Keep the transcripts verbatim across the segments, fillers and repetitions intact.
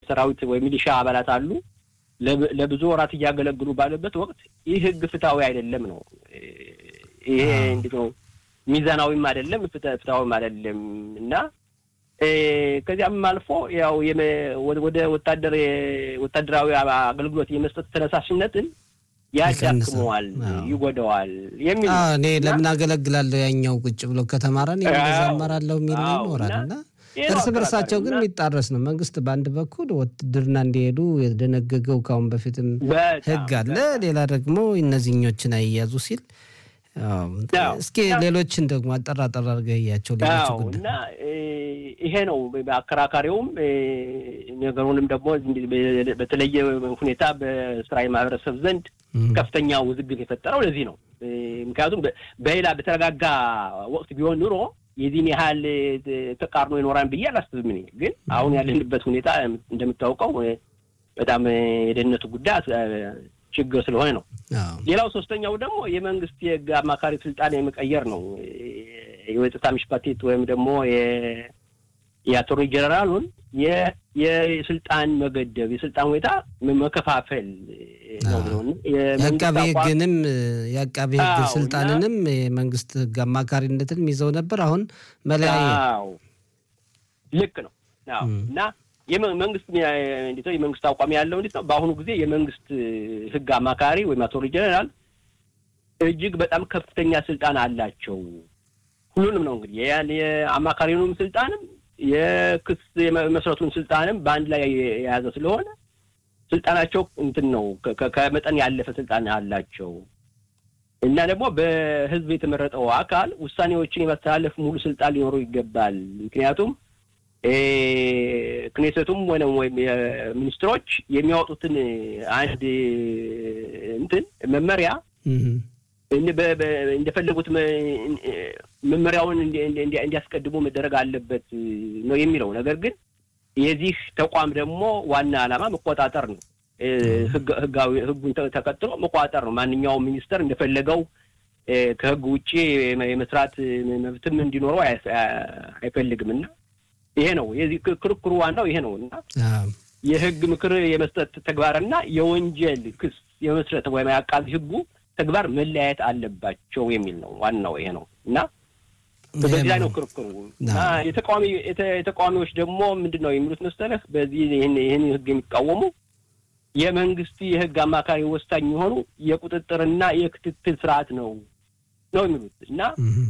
ሰራዊት ወይ ሚሊሻ አባላት አሉ ለብዙ ወራት ያገለግሉ ባለበት ወቅት ይህ ህግ ፍትሃዊ አይደለም ነው ይሄ እንዴው ሚዛናዊም አይደለም ፍትሃዊም አይደለም እና ከዚያም አልፎ ያው ወደ ወታደር ወታደራዊ አገልግሎት የመስጠት ተነሳሽነትን ያዳክመዋል ይጎዳዋል የሚል አዎ እኔ ለምን አገለግላለሁ ያኛው ቁጭ ብሎ ከተማረን ይዘማራለሁ የሚል ነው ወራልና እርስ በርሳቸው ግን የሚጣረስ ነው መንግስት ባንድ በኩል ወትድርና እንዲሄዱ የደነገገው ካሁን በፊትም ህግ አለ ሌላ ደግሞ እነዚህኞችን አይያዙ ሲል አዎ እስኪ ሌሎችን ደግሞ አጠራጠር አርገያቸው ሌሎች ጉዳይ እና ይሄ ነው በአከራካሪውም ነገሩንም ደግሞ በተለየ ሁኔታ በእስራኤል ማህበረሰብ ዘንድ ከፍተኛ ውዝግብ የፈጠረው ለዚህ ነው ምክንያቱም በሌላ በተረጋጋ ወቅት ቢሆን ኑሮ የዚህን ያህል ተቃርኖ ይኖራል ብዬ አላስብም እኔ ግን አሁን ያለንበት ሁኔታ እንደምታውቀው በጣም የደህንነቱ ጉዳይ ችግር ስለሆነ ነው ሌላው ሶስተኛው ደግሞ የመንግስት የህግ አማካሪ ስልጣን የመቀየር ነው የወጣታ ምሽፓቲት ወይም ደግሞ የአቶርኒ ጀነራሉን የስልጣን መገደብ የስልጣን ሁኔታ መከፋፈል ነው ነው የአቃቤ ህግንም የአቃቤ ህግ ስልጣንንም የመንግስት ህግ አማካሪነትን ይዘው ነበር አሁን መለያየ አዎ ልክ ነው አዎ እና የመንግስት እንዴት የመንግስት አቋም ያለው እንዴት ነው በአሁኑ ጊዜ የመንግስት ህግ አማካሪ ወይ አቶርኒ ጀነራል እጅግ በጣም ከፍተኛ ስልጣን አላቸው ሁሉንም ነው እንግዲህ ያን የአማካሪውንም ስልጣንም የክስ የመስረቱን ስልጣንም ባንድ ላይ የያዘ ስለሆነ ስልጣናቸው እንትን ነው ከመጠን ያለፈ ስልጣን አላቸው እና ደግሞ በህዝብ የተመረጠው አካል ውሳኔዎችን የማስተላለፍ ሙሉ ስልጣን ሊኖረው ይገባል ምክንያቱም እ ክኔሰቱም ወይም ሚኒስትሮች የሚያወጡትን አንድ እንትን መመሪያ እንደፈለጉት መመሪያውን እንዲያስቀድሙ መደረግ አለበት ነው የሚለው ነገር ግን የዚህ ተቋም ደግሞ ዋና ዓላማ መቆጣጠር ነው ህጋዊ ህጉን ተከትሎ መቆጣጠር ነው ማንኛውም ሚኒስተር እንደፈለገው ከህግ ውጪ የመስራት መብትም እንዲኖረው አይፈልግምና ይሄ ነው የዚህ ክርክሩ ዋናው ይሄ ነውና የህግ ምክር የመስጠት ተግባርና የወንጀል ክስ የመስረት ወይም ያቃዝ ህጉ ተግባር መለያየት አለባቸው የሚል ነው ዋናው ይሄ ነውና በዚህ ላይ ነው ክርክሩና የተቃዋሚ የተቃዋሚዎች ደግሞ ምንድነው የሚሉት መሰለህ በዚህ ይሄን ይሄን ህግ የሚቃወሙ የመንግስት የህግ አማካሪ ወሳኝ ሆኑ የቁጥጥርና የክትትል ስርዓት ነው ነው የሚሉትና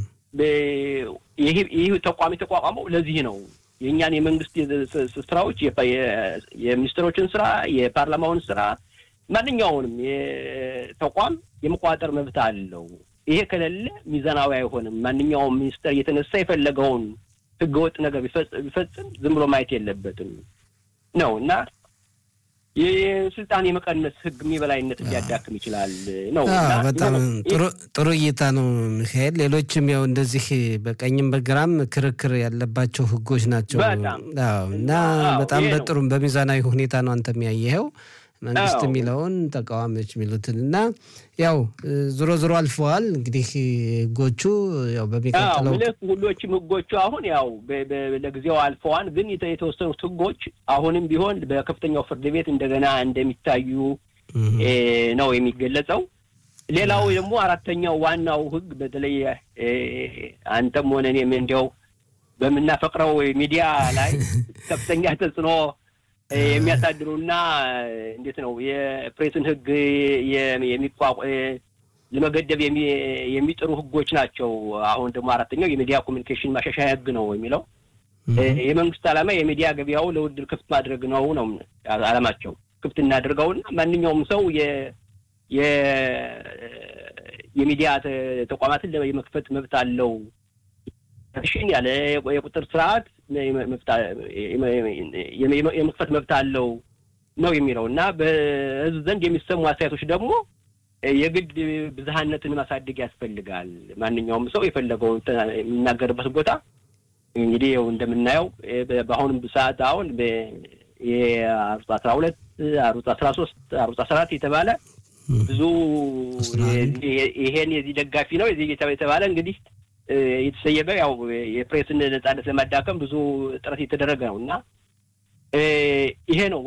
ይሄ ይሄ ተቋሚ ተቋቋመው ለዚህ ነው የኛን የመንግስት ስራዎች የሚኒስትሮችን ስራ የፓርላማውን ስራ ማንኛውንም የተቋም የመቋጠር መብት አለው ይሄ ከሌለ ሚዛናዊ አይሆንም ማንኛውም ሚኒስተር የተነሳ የፈለገውን ህገወጥ ነገር ቢፈጽም ዝም ብሎ ማየት የለበትም ነውና የስልጣን የመቀነስ ህግ የሚበላይነት ሊያዳክም ይችላል ነውና በጣም ጥሩ ጥሩ እይታ ነው ሚካኤል ሌሎችም ያው እንደዚህ በቀኝም በግራም ክርክር ያለባቸው ህጎች ናቸው እና በጣም በጥሩም በሚዛናዊ ሁኔታ ነው አንተ የሚያየው መንግስት የሚለውን ተቃዋሚዎች የሚሉትና ያው ዙሮ ዙሮ አልፈዋል እንግዲህ ህጎቹ ያው በሚቀጥለው አዎ ሁሉዎችም ህጎቹ አሁን ያው ለጊዜው አልፈዋል ግን የተወሰኑ ህጎች አሁንም ቢሆን በከፍተኛው ፍርድ ቤት እንደገና እንደሚታዩ ነው የሚገለጸው ሌላው ደግሞ አራተኛው ዋናው ህግ በተለይ አንተም ሆነ እኔም እንደው በመናፈቅረው ሚዲያ ላይ ከፍተኛ ተጽዕኖ የሚያሳድሩና እንዴት ነው የፕሬስን ህግ የሚቋቋ ለመገደብ የሚጥሩ ህጎች ናቸው አሁን ደግሞ አራተኛው የሚዲያ ኮሙኒኬሽን ማሻሻያ ህግ ነው የሚለው የመንግስት ዓላማ የሚዲያ ገበያው ለውድድር ክፍት ማድረግ ነው ነው ዓላማቸው ክፍት እናድርገውና ማንኛውም ሰው የ የ የሚዲያ ተቋማትን ለመክፈት መብት አለው ሽን ያለ የቁጥር ስርዓት የመክፈት መብት አለው ነው የሚለውና በህዝብ ዘንድ የሚሰሙ አስተያየቶች ደግሞ የግድ ብዝሃነትን ማሳደግ ያስፈልጋል ማንኛውም ሰው የፈለገውን የሚናገርበት ቦታ እንግዲህ እንደምናየው በአሁንም ሰዓት አሁን የአሩጽ አስራ ሁለት አሩጽ አስራ ሶስት አሩጽ አስራ አራት የተባለ ብዙ ይሄን የዚህ ደጋፊ ነው የዚህ የተባለ እንግዲህ የተሰየበ ያው የፕሬስን ነጻነት ለማዳከም ብዙ ጥረት የተደረገ ነውና ይሄ ነው